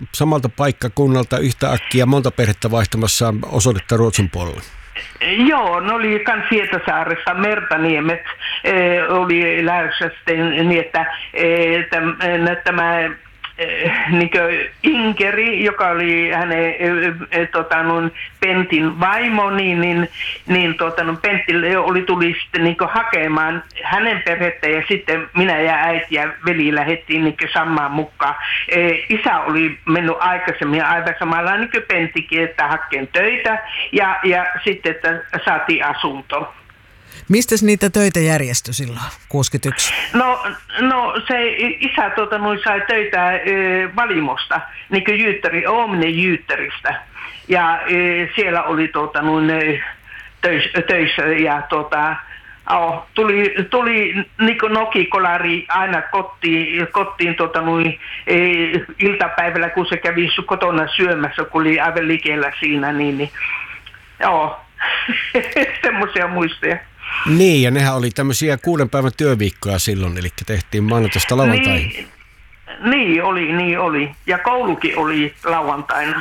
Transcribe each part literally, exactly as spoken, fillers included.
samalta paikkakunnalta yhtä äkkiä monta perhettä vaihtamassa osoitetta Ruotsin puolelle? Joo, ne oli kans Hietasaaressa, Mertaniemet eh, oli lähdössä sitten niin, että eh, täm, tämä eh, niinkö Inkeri, joka oli hänen eh, eh, tota, nun Pentin vaimo, niin, niin, niin tota, nun Pentti oli tuli sitten niinkö hakemaan hänen perhettä ja sitten minä ja äiti ja veli lähdettiin niinkö samaan mukaan. Eh, isä oli mennyt aikaisemmin aivan samalla niin kuin Penttikin, että hakkeen töitä ja, ja sitten, että saatiin asunto. Mistäs niitä töitä järjestyi silloin kuusikymmentäyksi? No, no se isä tuota, noin sai töitä e, Valimosta, niin kuin Jyyttäri, Omnen Jyyttäristä. Ja e, siellä oli tuota, noin, töis, töissä ja tuota, oh, tuli, tuli niin kuin nokikolari aina kotiin, kotiin tuota, noin, e, iltapäivällä, kun se kävi kotona syömässä, kun oli aivan likellä siinä. Niin, niin, joo, semmoisia muistoja. Niin, ja nehän oli tämmöisiä kuuden päivän työviikkoja silloin, eli tehtiin maanantaista lauantaihin. Niin, niin oli, niin oli. Ja koulukin oli lauantaina.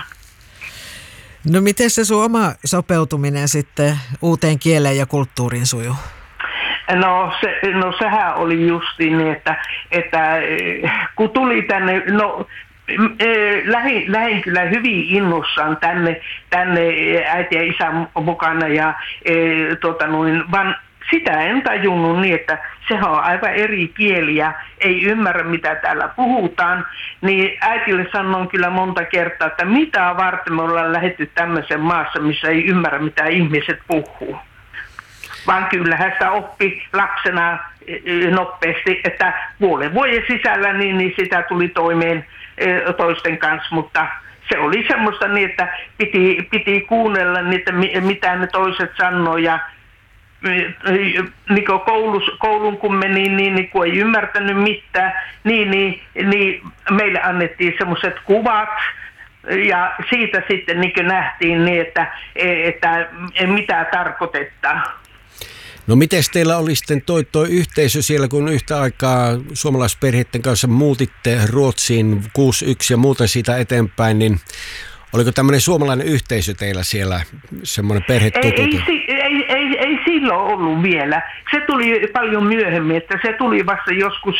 No miten se sun oma sopeutuminen sitten uuteen kieleen ja kulttuuriin sujuu? No, se, no sehän oli justiin niin, että, että kun tuli tänne, no lähin, lähin kyllä hyvin innossaan tänne, tänne äiti ja isän mukana ja e, tota noin, vaan sitä en tajunnut niin, että sehän on aivan eri kieli ja ei ymmärrä mitä täällä puhutaan, niin äitille sanon kyllä monta kertaa, että mitä varten me ollaan lähdetty tämmöisen maassa, missä ei ymmärrä mitä ihmiset puhuu. Vaan kyllähän sitä oppi lapsena nopeasti, että puolen vuoden sisällä niin, niin sitä tuli toimeen toisten kanssa, mutta se oli semmoista niin, että piti, piti kuunnella niitä, mitä ne toiset sanoo ja niin koulus, koulun kun meni, niin, niin kun ei ymmärtänyt mitään, niin, niin, niin meille annettiin semmoiset kuvat ja siitä sitten niin nähtiin niin, että, että mitä tarkoitetaan. No miten teillä oli sitten toi, toi yhteisö siellä, kun yhtä aikaa suomalaisperheiden kanssa muutitte Ruotsiin kuusikymmentäyksi ja muuten siitä eteenpäin, niin oliko tämmöinen suomalainen yhteisö teillä siellä, semmoinen perhetututu? Ei, ei, ei, ei, ei silloin ollut vielä. Se tuli paljon myöhemmin, että se tuli vasta joskus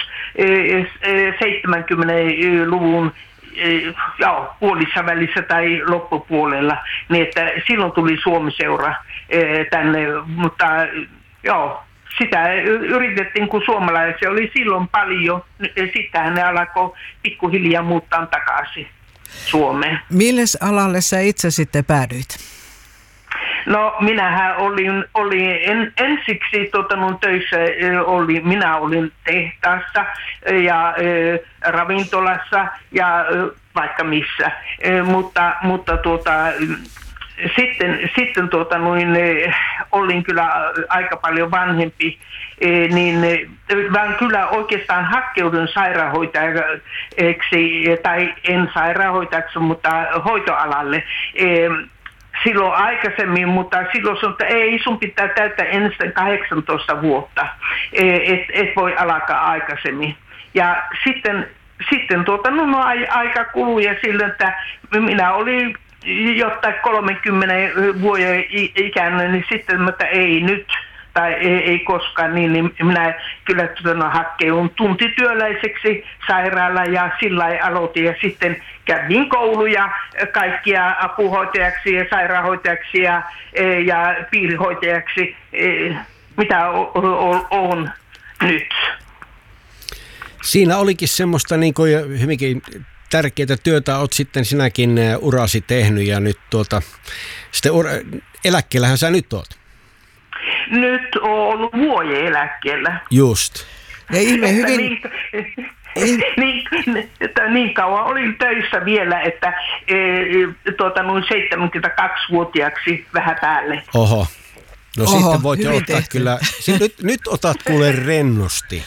seitsemänkymmentäluvun joo, puolissa välissä tai loppupuolella, niin että silloin tuli Suomi-seura tänne, mutta joo, sitä yritettiin, kun suomalaisia oli silloin paljon, sittenhän ne alkoi pikkuhiljaa muuttaa takaisin Suomeen. Milles alalle sä itse sitten päädyit? No minähän olin, olin en, ensiksi tota, mun töissä, oli, minä olin tehtaassa ja ä, ravintolassa ja ä, vaikka missä, ä, mutta, mutta tuota, sitten, sitten tuota, noin, olin kyllä aika paljon vanhempi, niin vaan kyllä oikeastaan hakkeudun sairaanhoitajaksi, tai en sairaanhoitajaksi, mutta hoitoalalle silloin aikaisemmin, mutta silloin sanoi, että ei, sun pitää täyttää ensin kahdeksantoista vuotta, et, et voi alkaa aikaisemmin. Ja sitten, sitten tuota, no, aika kului ja silloin, että minä olin jotain kolmenkymmenen vuoden ikäinen, niin sitten, että ei nyt tai ei, ei koskaan, niin, niin minä kyllä tuota, hakkeudun tuntityöläiseksi sairaala ja sillä lailla aloitin ja sitten kävin kouluja kaikkia apuhoitajaksi ja sairaanhoitajaksi ja, ja piirihoitajaksi, mitä on nyt. Siinä olikin semmoista niin kuin hyvinkin tärkeää työtä, olet sitten sinäkin urasi tehnyt ja nyt tuota, sitten ura, eläkkeellähän sä nyt oot. Nyt on ollut vuoden eläkkeellä. Just. Ja ihme hyvin... Niin, niin, että niin kauan olin töissä vielä, että e, tuota, noin seitsemänkymmentäkaksivuotiaaksi vähän päälle. Oho. No Oho, sitten voit jo ottaa tehty. kyllä. Nyt, nyt otat kuule rennosti.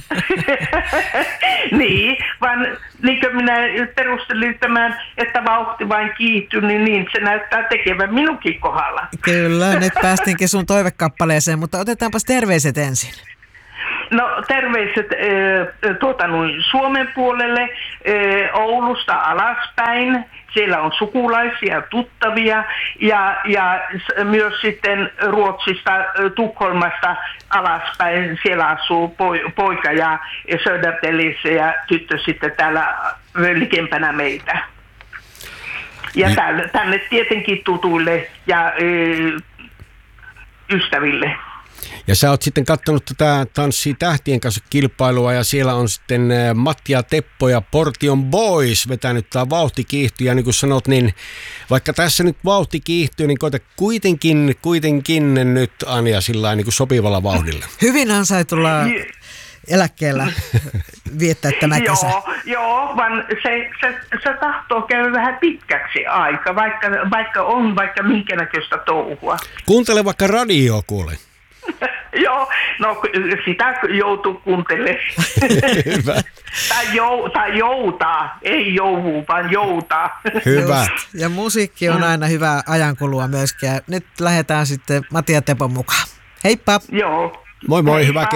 Niin, vaan niin kuin minä perustelin tämän, että vauhti vain kiihtyy, niin, niin se näyttää tekevän minunkin kohdalla. Kyllä, nyt päästinkin sun toivekappaleeseen, mutta otetaanpas terveiset ensin. No terveiset äh, tuota, noin Suomen puolelle, äh, Oulusta alaspäin. Siellä on sukulaisia, tuttavia ja, ja myös sitten Ruotsista, Tukholmasta alaspäin. Siellä asuu poika ja Södertäljissä ja tyttö sitten täällä likempänä meitä. Ja tänne, tänne tietenkin tutuille ja ö, ystäville. Ja sä oot sitten katsonut tätä Tanssii tähtien kanssa kilpailua ja siellä on sitten Matti ja Teppo ja Portion Boys vetänyt tää vauhti kiihtyy. Ja niin kuin sanot, niin vaikka tässä nyt vauhti kiihtyy, niin koita kuitenkin, kuitenkin nyt Anja sillä niin kuin sopivalla vauhdilla. Hyvin ansaitulla eläkkeellä viettää tämä kesä. Joo, joo, vaan se, se, se tahtoo käydä vähän pitkäksi aika, vaikka, vaikka on vaikka minkä näköistä touhua. Kuuntele vaikka radioa, kuule. Joo, no sitä joutuu kuuntelemaan. Hyvä. tai, jou, tai joutaa, ei jouvu, vaan joutaa. Hyvä. Just. Ja musiikki on aina hyvä ajankulua myöskin. Ja nyt lähdetään sitten Matti ja Tepon mukaan. Heippa! Joo. Moi moi, hyvää kesää.